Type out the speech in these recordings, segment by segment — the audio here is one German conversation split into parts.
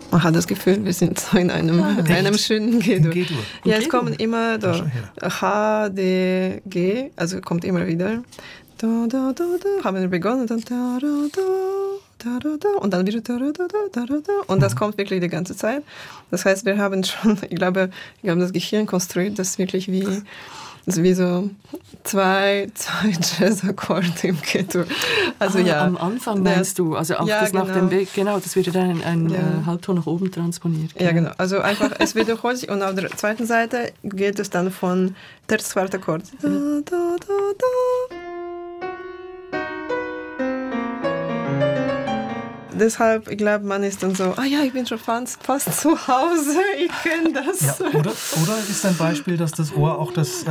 Man hat das Gefühl, wir sind so in einem schönen G-Dur. Ja, es kommen immer H, D, G, also kommt immer wieder. Da, da, da, da, haben wir begonnen, dann da, da, da, da, da, und dann wieder da, da, da, da, da, da. Und das kommt wirklich die ganze Zeit. Das heißt, wir haben schon, ich glaube, das Gehirn konstruiert das wirklich wie so zwei Jazz-Akkorde im G-Dur. Also am Anfang meinst du, also auch das nach dem Weg, genau, das wird dann ein Halbton nach oben transponiert. Genau. Ja, genau. Also einfach, es wiederholt sich und auf der zweiten Seite geht es dann von terz quarter Akkord. Da, da, da, da. Deshalb, ich glaube, man ist dann so, ich bin schon fast zu Hause, ich kenne das. Ja, oder ist ein Beispiel, dass das Ohr auch das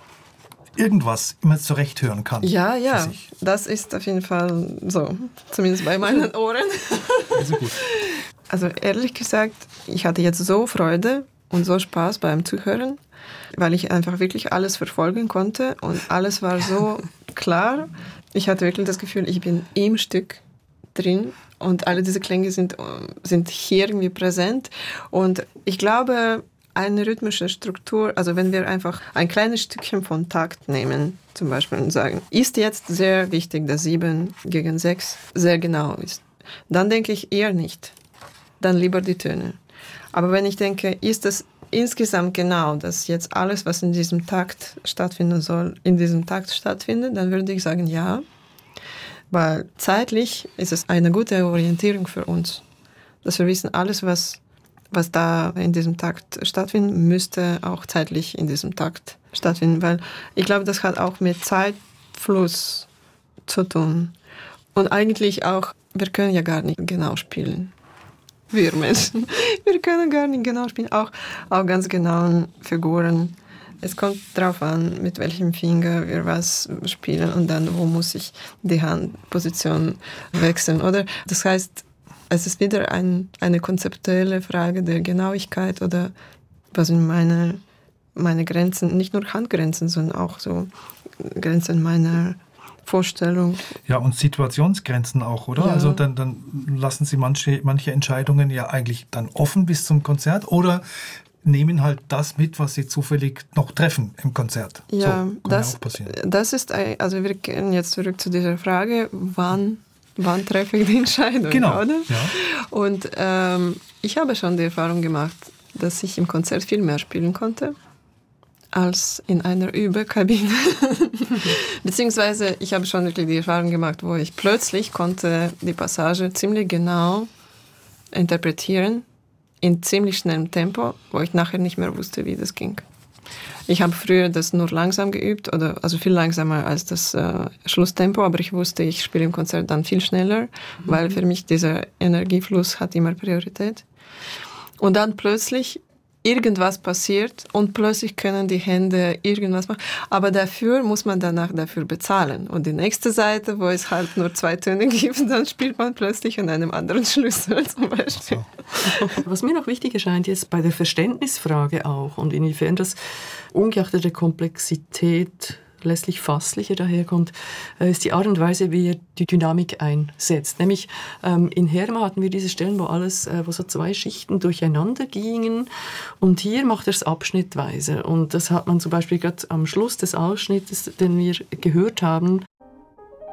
irgendwas immer zurecht hören kann? Ja, das ist auf jeden Fall so, zumindest bei meinen Ohren. Also gut. Also ehrlich gesagt, ich hatte jetzt so Freude und so Spaß beim Zuhören, weil ich einfach wirklich alles verfolgen konnte und alles war so klar. Ich hatte wirklich das Gefühl, ich bin im Stück drin. Und alle diese Klänge sind hier irgendwie präsent. Und ich glaube, eine rhythmische Struktur, also wenn wir einfach ein kleines Stückchen von Takt nehmen, zum Beispiel, und sagen, ist jetzt sehr wichtig, dass 7 gegen 6 sehr genau ist, dann denke ich eher nicht. Dann lieber die Töne. Aber wenn ich denke, ist es insgesamt genau, dass jetzt alles, was in diesem Takt stattfinden soll, in diesem Takt stattfindet, dann würde ich sagen, ja. Weil zeitlich ist es eine gute Orientierung für uns. Dass wir wissen, alles, was da in diesem Takt stattfinden, müsste auch zeitlich in diesem Takt stattfinden. Weil ich glaube, das hat auch mit Zeitfluss zu tun. Und eigentlich auch, wir können ja gar nicht genau spielen. Wir Menschen. Wir können gar nicht genau spielen. Auch ganz genauen Figuren. Es kommt darauf an, mit welchem Finger wir was spielen und dann, wo muss ich die Handposition wechseln, oder? Das heißt, es ist wieder eine konzeptuelle Frage der Genauigkeit oder was sind meine Grenzen, nicht nur Handgrenzen, sondern auch so Grenzen meiner Vorstellung. Ja, und Situationsgrenzen auch, oder? Ja. Also dann lassen Sie manche Entscheidungen ja eigentlich dann offen bis zum Konzert oder nehmen halt das mit, was sie zufällig noch treffen im Konzert. Ja, so, kann das, ja auch passieren. Das ist, also wir gehen jetzt zurück zu dieser Frage, wann treffe ich die Entscheidung, genau, oder? Ja. Und ich habe schon die Erfahrung gemacht, dass ich im Konzert viel mehr spielen konnte als in einer Übekabine. Beziehungsweise ich habe schon wirklich die Erfahrung gemacht, wo ich plötzlich konnte die Passage ziemlich genau interpretieren, in ziemlich schnellem Tempo, wo ich nachher nicht mehr wusste, wie das ging. Ich habe früher das nur langsam geübt, also viel langsamer als das Schlusstempo, aber ich wusste, ich spiele im Konzert dann viel schneller, weil für mich dieser Energiefluss hat immer Priorität. Und dann plötzlich irgendwas passiert und plötzlich können die Hände irgendwas machen. Aber dafür muss man danach dafür bezahlen. Und die nächste Seite, wo es halt nur 2 Töne gibt, dann spielt man plötzlich an einem anderen Schlüssel zum Beispiel. Was mir noch wichtig erscheint jetzt bei der Verständnisfrage auch und inwiefern das ungeachtet der Komplexität letztlich fasslicher daherkommt, ist die Art und Weise, wie er die Dynamik einsetzt. Nämlich in Herma hatten wir diese Stellen, wo so 2 Schichten durcheinander gingen und hier macht er es abschnittweise. Und das hat man zum Beispiel gerade am Schluss des Ausschnittes, den wir gehört haben,